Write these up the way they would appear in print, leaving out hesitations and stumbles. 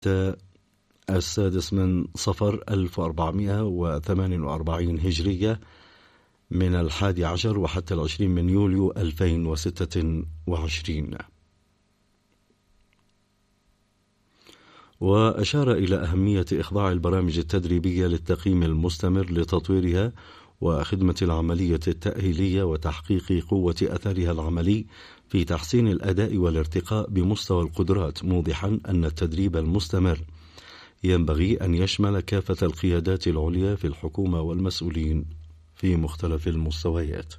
السادس من صفر 1448 هجرية، من 11 وحتى 20 من يوليو 2026. وأشار إلى أهمية إخضاع البرامج التدريبية للتقييم المستمر لتطويرها وخدمة العملية التأهيلية وتحقيق قوة أثرها العملي في تحسين الأداء والارتقاء بمستوى القدرات، موضحا أن التدريب المستمر ينبغي أن يشمل كافة القيادات العليا في الحكومة والمسؤولين في مختلف المستويات.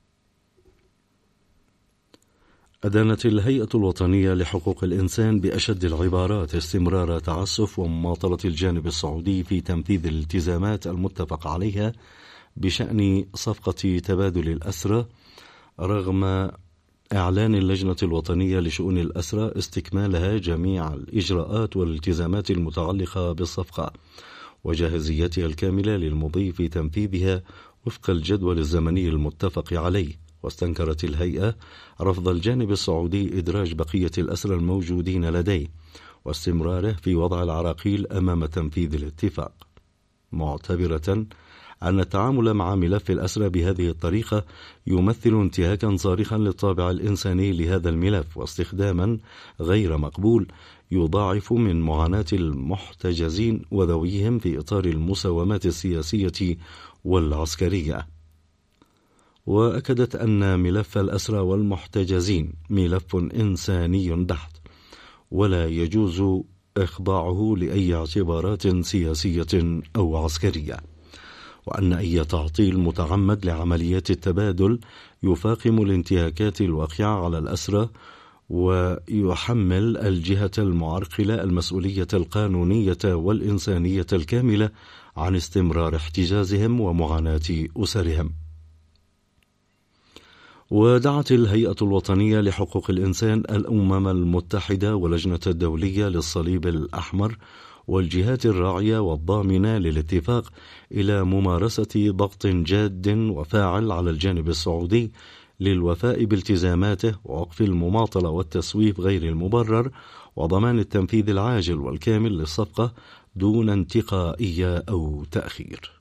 أدانت الهيئة الوطنية لحقوق الإنسان بأشد العبارات استمرار تعسف ومماطلة الجانب السعودي في تنفيذ الالتزامات المتفق عليها بشأن صفقة تبادل الأسرى، رغم إعلان اللجنة الوطنية لشؤون الأسرى استكمالها جميع الإجراءات والالتزامات المتعلقة بالصفقة وجاهزيتها الكاملة للمضي في تنفيذها وفق الجدول الزمني المتفق عليه. واستنكرت الهيئة رفض الجانب السعودي إدراج بقية الأسرى الموجودين لديه واستمراره في وضع العراقيل أمام تنفيذ الاتفاق، معتبرة أن التعامل مع ملف الأسرى بهذه الطريقة يمثل انتهاكا صارخا للطابع الإنساني لهذا الملف واستخداما غير مقبول يضاعف من معاناة المحتجزين وذويهم في إطار المساومات السياسية والعسكرية. وأكدت أن ملف الأسرى والمحتجزين ملف إنساني بحت ولا يجوز إخضاعه لأي اعتبارات سياسية أو عسكرية، وأن أي تعطيل متعمد لعمليات التبادل يفاقم الانتهاكات الواقعة على الأسرى ويحمل الجهة المعرقلة المسؤولية القانونية والإنسانية الكاملة عن استمرار احتجازهم ومعاناة أسرهم. ودعت الهيئة الوطنية لحقوق الإنسان الأمم المتحدة واللجنة الدولية للصليب الأحمر والجهات الراعية والضامنة للاتفاق إلى ممارسة ضغط جاد وفاعل على الجانب السعودي للوفاء بالتزاماته ووقف المماطلة والتسويف غير المبرر وضمان التنفيذ العاجل والكامل للصفقة دون انتقائية أو تأخير.